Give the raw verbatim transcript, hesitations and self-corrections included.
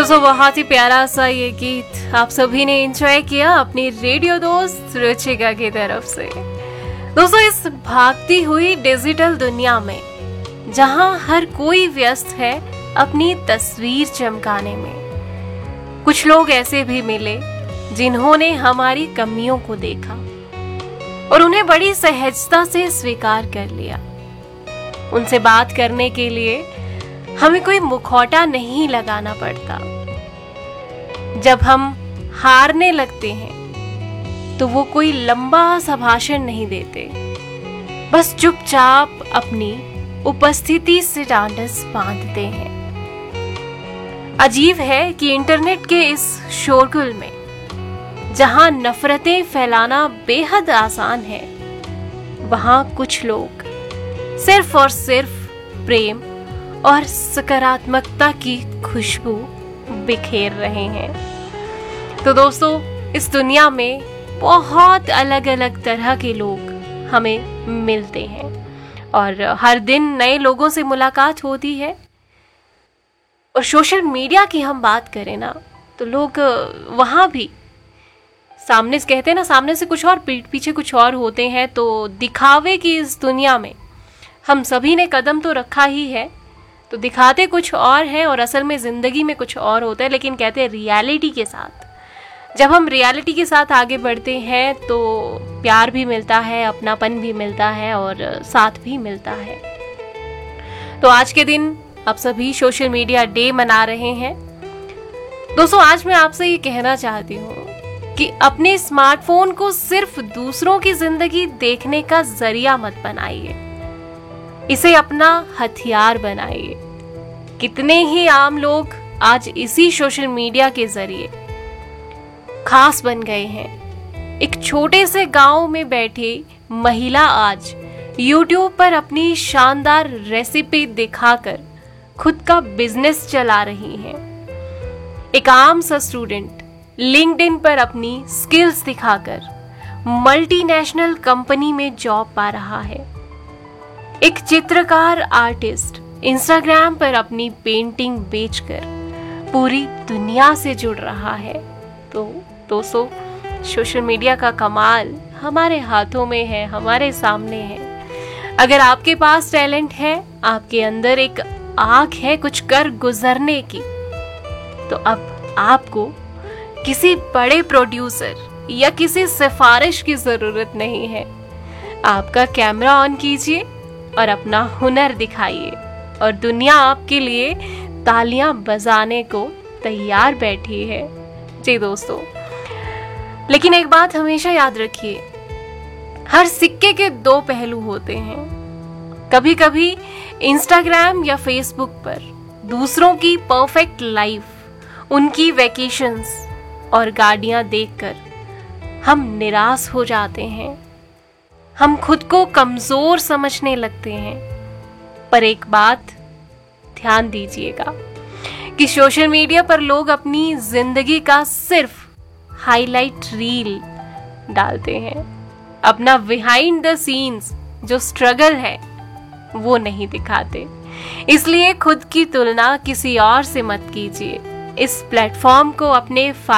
दोस्तों बहुत ही प्यारा सा ये गीत आप सभी ने एंजॉय किया अपनी रेडियो दोस्त रुचिका की तरफ से। दोस्तों इस भागती हुई डिजिटल दुनिया में जहां हर कोई व्यस्त है अपनी तस्वीर चमकाने में, कुछ लोग ऐसे भी मिले जिन्होंने हमारी कमियों को देखा और उन्हें बड़ी सहजता से स्वीकार कर लिया। उनसे बात करने के लिए हमें कोई मुखौटा नहीं लगाना पड़ता। जब हम हारने लगते हैं तो वो कोई लंबा सा भाषण नहीं देते, बस चुपचाप अपनी उपस्थिति से ढांढस बांधते हैं। अजीब है कि इंटरनेट के इस शोरगुल में जहां नफरतें फैलाना बेहद आसान है, वहां कुछ लोग सिर्फ और सिर्फ प्रेम और सकारात्मकता की खुशबू बिखेर रहे हैं। तो दोस्तों इस दुनिया में बहुत अलग अलग तरह के लोग हमें मिलते हैं और हर दिन नए लोगों से मुलाकात होती है। और सोशल मीडिया की हम बात करें ना तो लोग वहाँ भी सामने से कहते हैं ना, सामने से कुछ और पीठ पीछे कुछ और होते हैं। तो दिखावे की इस दुनिया में हम सभी ने कदम तो रखा ही है, तो दिखाते कुछ और है और असल में ज़िंदगी में कुछ और होता है। लेकिन कहते हैं रियलिटी के साथ, जब हम रियलिटी के साथ आगे बढ़ते हैं तो प्यार भी मिलता है, अपनापन भी मिलता है और साथ भी मिलता है। तो आज के दिन आप सभी सोशल मीडिया डे मना रहे हैं। दोस्तों आज मैं आपसे ये कहना चाहती हूँ कि अपने स्मार्टफोन को सिर्फ दूसरों की जिंदगी देखने का जरिया मत बनाइए, इसे अपना हथियार बनाइए। कितने ही आम लोग आज इसी सोशल मीडिया के जरिए खास बन गए हैं। एक छोटे से गांव में बैठे महिला आज यूट्यूब पर अपनी शानदार रेसिपी दिखाकर खुद का बिजनेस चला रही हैं। एक आम सा स्टूडेंट लिंक्डइन पर अपनी स्किल्स दिखाकर मल्टीनेशनल कंपनी में जॉब पा रहा है। एक चित्रकार आर्टिस्ट इंस्टाग्राम पर अपनी पेंटिंग बेचकर पूरी दुनिया से जुड़ रहा है। तो दोस्तों सोशल मीडिया का कमाल हमारे हाथों में है, हमारे सामने है। अगर आपके पास टैलेंट है, आपके अंदर एक आग है कुछ कर गुजरने की, तो अब आपको किसी बड़े प्रोड्यूसर या किसी सिफारिश की जरूरत नहीं है। आपका कैमरा ऑन कीजिए और अपना हुनर दिखाइए और दुनिया आपके लिए तालियां बजाने को तैयार बैठी है। जी दोस्तों, लेकिन एक बात हमेशा याद रखिए, हर सिक्के के दो पहलू होते हैं। कभी कभी इंस्टाग्राम या फेसबुक पर दूसरों की परफेक्ट लाइफ, उनकी वैकेशंस और गाड़ियां देखकर हम निराश हो जाते हैं। हम खुद को कमजोर समझने लगते हैं। पर एक बात ध्यान दीजिएगा कि सोशल मीडिया पर लोग अपनी जिंदगी का सिर्फ हाईलाइट रील डालते हैं, अपना बिहाइंड द सीन्स जो स्ट्रगल है वो नहीं दिखाते। इसलिए खुद की तुलना किसी और से मत कीजिए। इस प्लेटफॉर्म को अपने